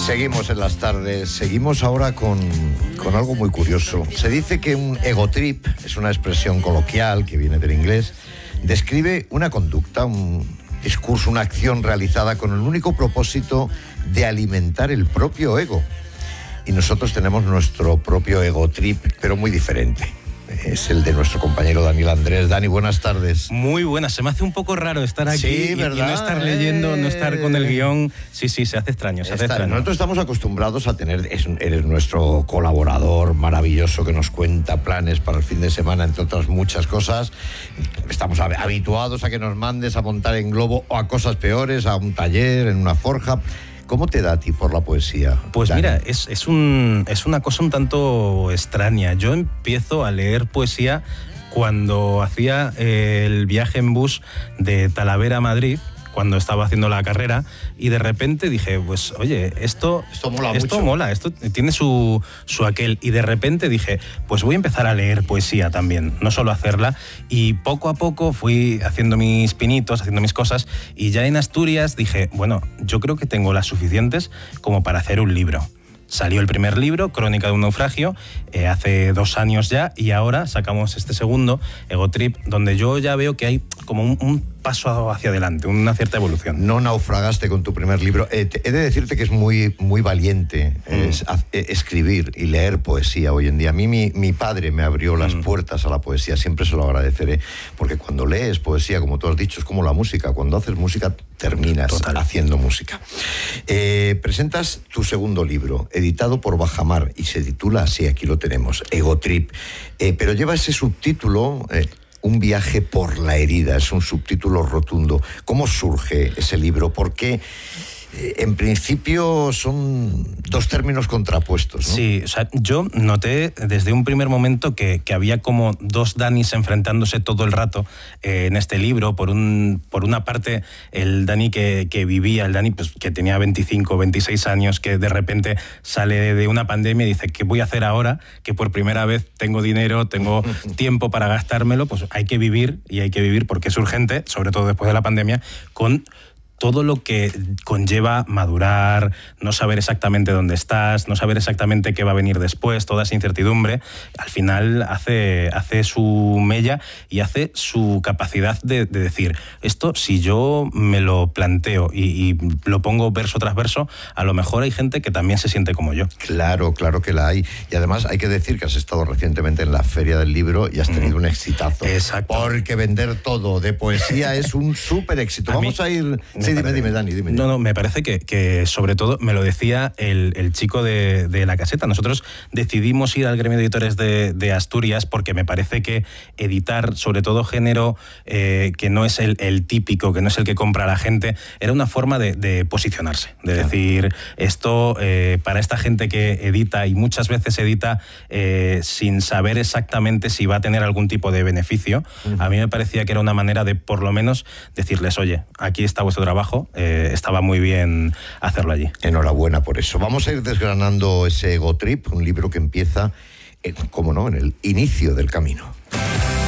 Seguimos en las tardes, seguimos ahora con algo muy curioso. Se dice que un ego trip, es una expresión coloquial que viene del inglés, describe una conducta, un discurso, una acción realizada con el único propósito de alimentar el propio ego. Y nosotros tenemos nuestro propio ego trip, pero muy diferente. Es el de nuestro compañero Daniel Andrés. Dani, buenas tardes. Muy buenas. Se me hace un poco raro estar aquí y no estar leyendo, no estar con el guión. Sí, se hace extraño, Nosotros estamos acostumbrados a tener... Eres nuestro colaborador maravilloso que nos cuenta planes para el fin de semana, entre otras muchas cosas. Estamos habituados a que nos mandes a montar en globo o a cosas peores, a un taller, en una forja. ¿Cómo te da a ti por la poesía? Pues Dani? mira, es una cosa un tanto extraña. Yo empiezo a leer poesía cuando hacía el viaje en bus de Talavera a Madrid, cuando estaba haciendo la carrera, y de repente dije, pues oye, esto mola, esto tiene su aquel, y de repente dije, pues voy a empezar a leer poesía también, no solo hacerla, y poco a poco fui haciendo mis pinitos, haciendo mis cosas, y ya en Asturias dije, bueno, yo creo que tengo las suficientes como para hacer un libro. Salió el primer libro, Crónica de un naufragio, hace 2 años ya, y ahora sacamos este segundo, Ego Trip, donde yo ya veo que hay como un paso hacia adelante, una cierta evolución. No naufragaste con tu primer libro. He de decirte que es muy, muy valiente escribir y leer poesía hoy en día. A mí mi padre me abrió las puertas a la poesía, siempre se lo agradeceré, porque cuando lees poesía, como tú has dicho, es como la música. Cuando haces música, terminas haciendo música. Presentas tu segundo libro, editado por Bajamar, y se titula así, aquí lo tenemos, Ego Trip, pero lleva ese subtítulo... Un viaje por la herida, es un subtítulo rotundo. ¿Cómo surge ese libro? Porque en principio son 2 términos contrapuestos, ¿no? Sí, o sea, yo noté desde un primer momento que había como 2 Danis enfrentándose todo el rato en este libro. Por una parte, el Dani que vivía, el Dani pues, que tenía 25, 26 años, que de repente sale de una pandemia y dice, ¿qué voy a hacer ahora? Que por primera vez tengo dinero, tengo tiempo para gastármelo, pues hay que vivir, y hay que vivir porque es urgente, sobre todo después de la pandemia, con todo lo que conlleva madurar, no saber exactamente dónde estás, no saber exactamente qué va a venir después, toda esa incertidumbre, al final hace su mella y hace su capacidad de decir, esto si yo me lo planteo y lo pongo verso tras verso, a lo mejor hay gente que también se siente como yo. Claro que la hay. Y además hay que decir que has estado recientemente en la Feria del Libro y has tenido un exitazo. Exacto. Porque vender todo de poesía es un súper éxito. Vamos a ir... Sí, dime, Dani, dime. No, me parece que sobre todo, me lo decía el chico de la caseta, nosotros decidimos ir al gremio de editores de Asturias porque me parece que editar, sobre todo género que no es el típico, que no es el que compra la gente, era una forma de posicionarse, de decir, esto para esta gente que edita, y muchas veces edita sin saber exactamente si va a tener algún tipo de beneficio, a mí me parecía que era una manera de por lo menos decirles, oye, aquí está vuestro trabajo, estaba muy bien hacerlo allí. Enhorabuena por eso. Vamos a ir desgranando ese Ego Trip, un libro que empieza, cómo no, en el inicio del camino.